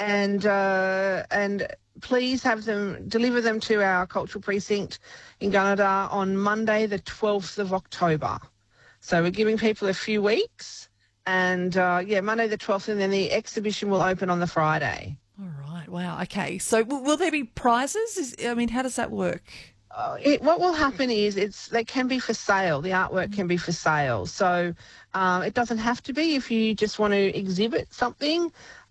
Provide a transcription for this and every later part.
and please deliver them to our cultural precinct in Gunnedah on Monday, the 12th of October. So we're giving people a few weeks, and Monday the 12th, and then the exhibition will open on the Friday. All right. Wow. Okay. So will there be prizes? How does that work? What will happen is they can be for sale. The artwork can be for sale. So it doesn't have to be if you just want to exhibit something.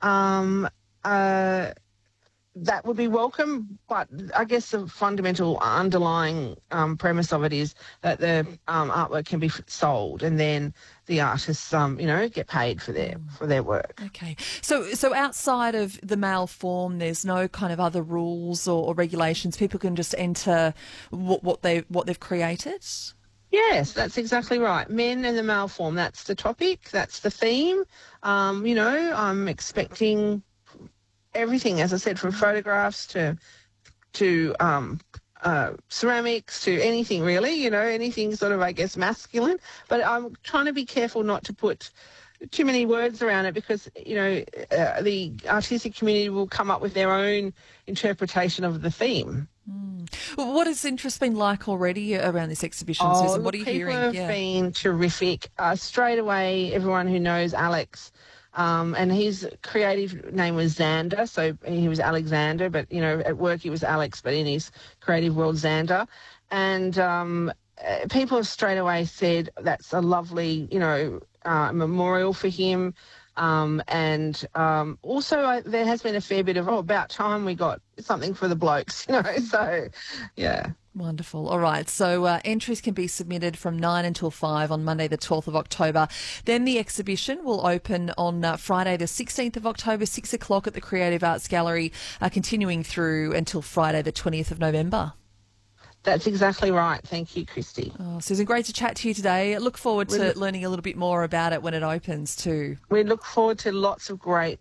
That would be welcome, but I guess the fundamental underlying premise of it is that the artwork can be sold, and then the artists, get paid for their work. Okay, so outside of the mail form, there's no kind of other rules or regulations. People can just enter what they've created. Yes, that's exactly right. Men and the mail form. That's the topic. That's the theme. I'm expecting everything, as I said, from photographs to ceramics to anything really, anything sort of, I guess, masculine. But I'm trying to be careful not to put too many words around it because, the artistic community will come up with their own interpretation of the theme. Well, what has interest been like already around this exhibition, Susan? What are you hearing? People have been terrific. Straight away, everyone who knows Alex, and his creative name was Xander, so he was Alexander, but, at work he was Alex, but in his creative world, Xander. And people have straight away said that's a lovely, memorial for him. And also there has been a fair bit of, about time we got something for the blokes, so, yeah. Wonderful. All right. So entries can be submitted from 9 until 5 on Monday, the 12th of October. Then the exhibition will open on Friday, the 16th of October, 6 o'clock at the Creative Arts Gallery, continuing through until Friday, the 20th of November. That's exactly right. Thank you, Christy. Oh, Susan, great to chat to you today. Look forward to learning a little bit more about it when it opens too. We look forward to lots of great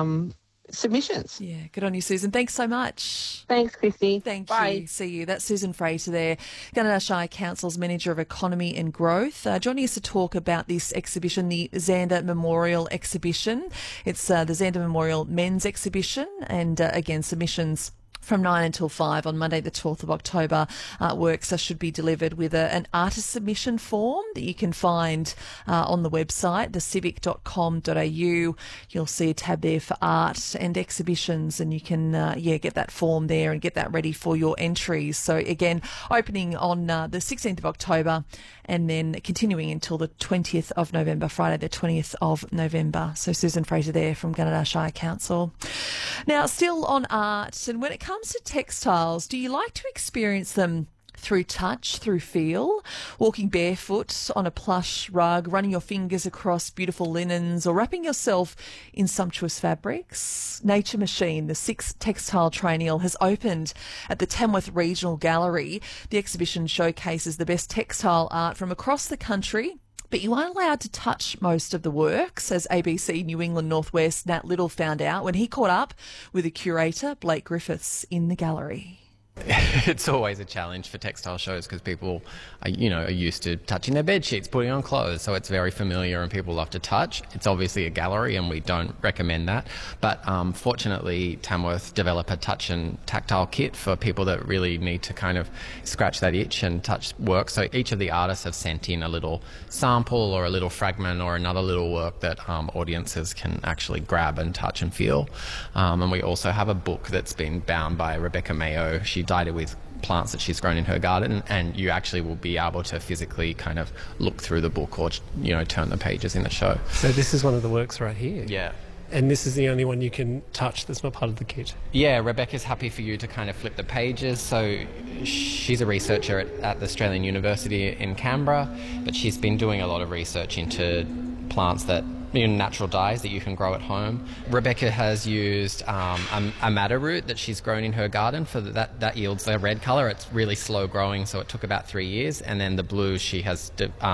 submissions. Yeah, good on you, Susan. Thanks so much. Thanks, Christy. Thank Bye. you. See you. That's Susan Fraser there, Gunnedah Shire Council's Manager of Economy and Growth, joining us to talk about this exhibition, the Xander Memorial Exhibition. It's the Xander Memorial Men's Exhibition, and again, submissions from 9 until 5 on Monday the 12th of October. Works should be delivered with an artist submission form that you can find on the website, thecivic.com.au. You'll see a tab there for art and exhibitions, and you can get that form there and get that ready for your entries. So again, opening on the 16th of October and then continuing until the 20th of November, Friday the 20th of November. So Susan Fraser there from Gunnedah Shire Council. Now, still on art, and when it comes to textiles, do you like to experience them through touch, through feel, walking barefoot on a plush rug, running your fingers across beautiful linens, or wrapping yourself in sumptuous fabrics? Nature Machine, the 6th textile triennial, has opened at the Tamworth Regional Gallery. The exhibition showcases the best textile art from across the country, but you aren't allowed to touch most of the works, as ABC New England Northwest Nat Little found out when he caught up with the curator, Blake Griffiths, in the gallery. It's always a challenge for textile shows because people are used to touching their bed sheets, putting on clothes, so it's very familiar and people love to touch. It's obviously a gallery and we don't recommend that, but fortunately Tamworth develop a touch and tactile kit for people that really need to kind of scratch that itch and touch work. So each of the artists have sent in a little sample or a little fragment or another little work that audiences can actually grab and touch and feel. And we also have a book that's been bound by Rebecca Mayo. She dyed it with plants that she's grown in her garden, and you actually will be able to physically kind of look through the book or turn the pages in the show. So this is one of the works right here? Yeah. And this is the only one you can touch that's not part of the kit? Yeah, Rebecca's happy for you to kind of flip the pages. So she's a researcher at the Australian University in Canberra, but she's been doing a lot of research into plants that natural dyes that you can grow at home. Rebecca has used a madder root that she's grown in her garden for that yields a red colour. It's really slow growing, so it took about 3 years. And then the blue, she has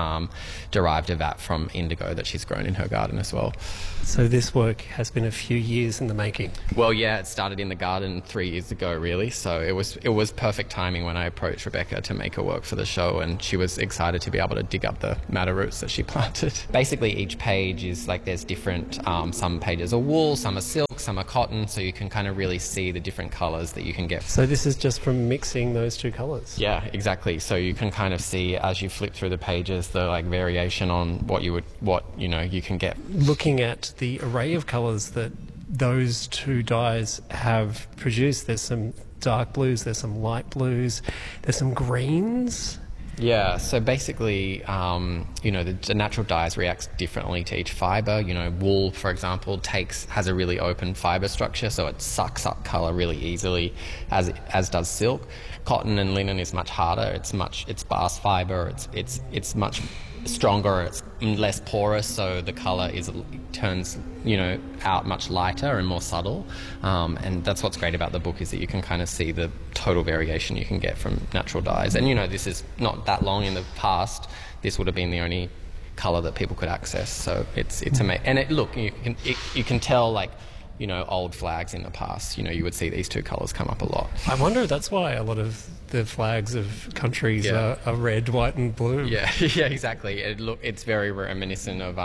derived of that from indigo that she's grown in her garden as well. So this work has been a few years in the making? Well, yeah, it started in the garden 3 years ago, really. So it was perfect timing when I approached Rebecca to make her work for the show, and she was excited to be able to dig up the madder roots that she planted. Basically, each page is Like there's different, some pages are wool, some are silk, some are cotton, so you can kind of really see the different colours that you can get. So this is just from mixing those two colours? Yeah, exactly. So you can kind of see as you flip through the pages the like variation on what you can get. Looking at the array of colours that those two dyes have produced, there's some dark blues, there's some light blues, there's some greens. Yeah, so basically, the natural dyes react differently to each fibre. Wool, for example, has a really open fibre structure, so it sucks up colour really easily, as does silk. Cotton and linen is much harder. It's bast fibre. It's much stronger. It's less porous, so the colour turns out much lighter and more subtle. And that's what's great about the book, is that you can kind of see the total variation you can get from natural dyes. And this is not that long in the past. This would have been the only colour that people could access. So it's amazing. And you can tell, like, old flags in the past, you would see these two colours come up a lot. I wonder if that's why a lot of the flags of countries are red, white and blue. Yeah, yeah, exactly. It's very reminiscent of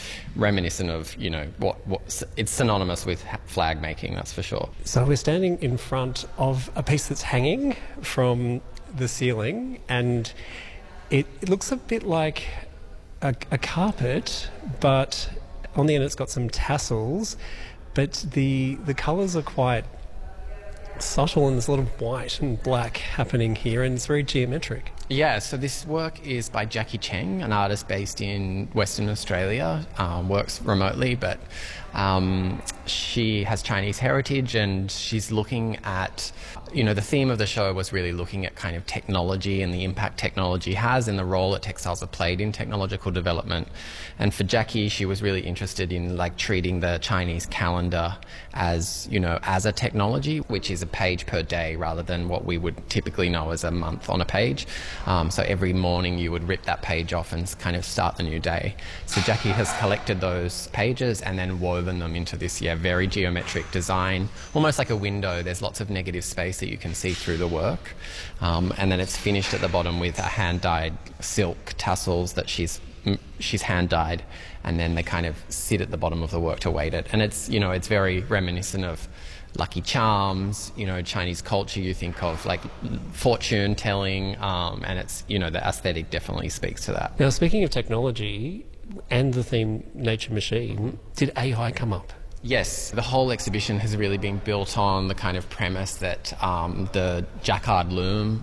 it's synonymous with flag making, that's for sure. So we're standing in front of a piece that's hanging from the ceiling, and it looks a bit like a carpet, but on the end it's got some tassels. But the colours are quite subtle, and there's a lot of white and black happening here, and it's very geometric. Yeah, so this work is by Jackie Cheng, an artist based in Western Australia, works remotely, but she has Chinese heritage, and she's looking at, the theme of the show was really looking at kind of technology and the impact technology has and the role that textiles have played in technological development. And for Jackie, she was really interested in like treating the Chinese calendar as, as a technology, which is a page per day rather than what we would typically know as a month on a page. So every morning you would rip that page off and kind of start the new day. So Jackie has collected those pages and then woven them into this, very geometric design, almost like a window. There's lots of negative space that you can see through the work. And then it's finished at the bottom with a hand-dyed silk tassels that she's hand-dyed, and then they kind of sit at the bottom of the work to weight it. And it's, it's very reminiscent of Lucky Charms, Chinese culture. You think of like fortune telling, and it's, the aesthetic definitely speaks to that. Now, speaking of technology and the theme Nature Machine, did AI come up? Yes, the whole exhibition has really been built on the kind of premise that the Jacquard loom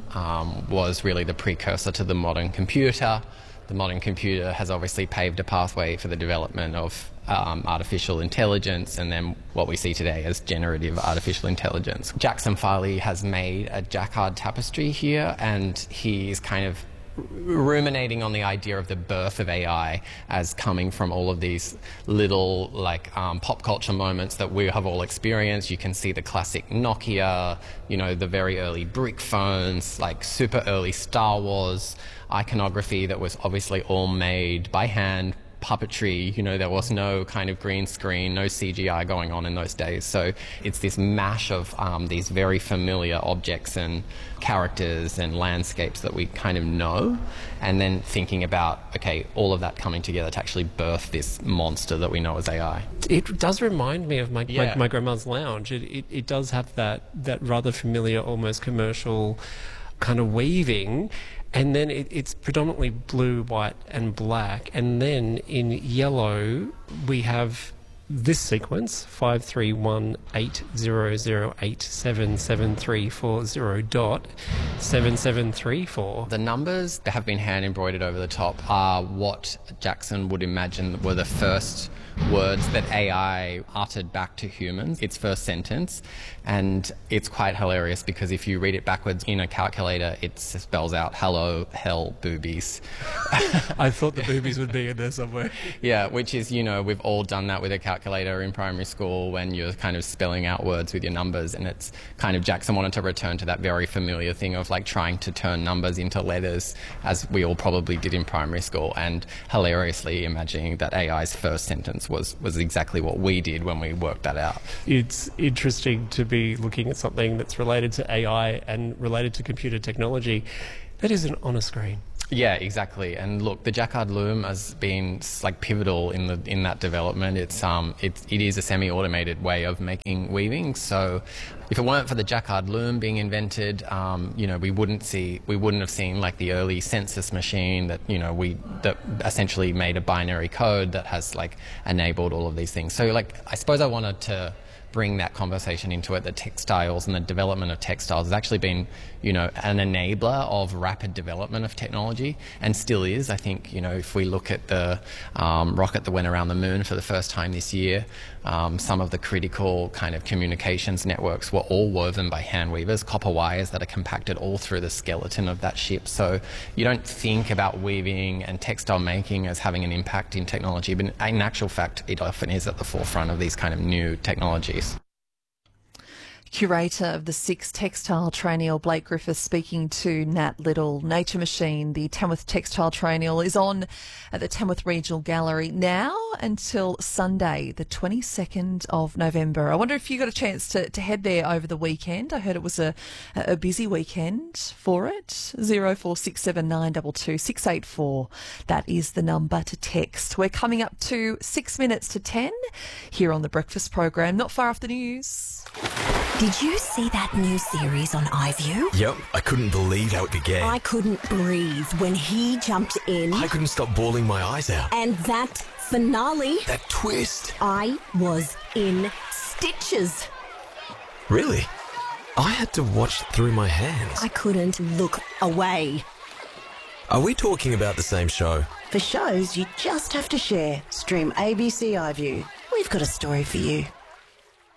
was really the precursor to the modern computer. The modern computer has obviously paved a pathway for the development of artificial intelligence, and then what we see today as generative artificial intelligence. Jackson Farley has made a Jacquard tapestry here, and he's kind of ruminating on the idea of the birth of AI as coming from all of these little pop culture moments that we have all experienced. You can see the classic Nokia, the very early brick phones, like super early Star Wars iconography that was obviously all made by hand, puppetry. There was no kind of green screen, no CGI going on in those days. So it's this mash of these very familiar objects and characters and landscapes that we kind of know, and then thinking about, okay, all of that coming together to actually birth this monster that we know as AI. It does remind me of my grandma's lounge. It does have that rather familiar, almost commercial kind of weaving. And then it's predominantly blue, white and black. And then in yellow, we have this sequence, 53180087734.7734. The numbers that have been hand embroidered over the top are what Jackson would imagine were the first words that AI uttered back to humans, its first sentence. And it's quite hilarious because if you read it backwards in a calculator, it spells out hello, hell, boobies. I thought the boobies would be in there somewhere. Yeah, which is, we've all done that with a calculator in primary school when you're kind of spelling out words with your numbers. And it's kind of, Jackson wanted to return to that very familiar thing of like trying to turn numbers into letters, as we all probably did in primary school, and hilariously imagining that AI's first sentence was exactly what we did when we worked that out. It's interesting to be looking at something that's related to AI and related to computer technology that isn't on a screen. Yeah, exactly. And look, the Jacquard loom has been like pivotal in that development. It is a semi-automated way of making weaving. So, if it weren't for the Jacquard loom being invented, we wouldn't have seen like the early census machine that essentially made a binary code that has like enabled all of these things. So, like, I suppose I wanted to bring that conversation into it, that textiles and the development of textiles has actually been, an enabler of rapid development of technology, and still is. I think, if we look at the rocket that went around the moon for the first time this year, some of the critical kind of communications networks were all woven by hand weavers, copper wires that are compacted all through the skeleton of that ship. So you don't think about weaving and textile making as having an impact in technology, but in actual fact, it often is at the forefront of these kind of new technologies. Curator of the 6th Textile Triennial, Blake Griffiths, speaking to Nat Little. Nature Machine, the Tamworth Textile Triennial, is on at the Tamworth Regional Gallery now until Sunday, the 22nd of November. I wonder if you got a chance to head there over the weekend. I heard it was a busy weekend for it. 0467922684. 684. That is the number to text. We're coming up to 6 minutes to 10 here on The Breakfast Program, not far off the news. Did you see that new series on iView? Yep, I couldn't believe how it began. I couldn't breathe when he jumped in. I couldn't stop bawling my eyes out. And that finale. That twist. I was in stitches. Really? I had to watch through my hands. I couldn't look away. Are we talking about the same show? For shows you just have to share, stream ABC iView. We've got a story for you.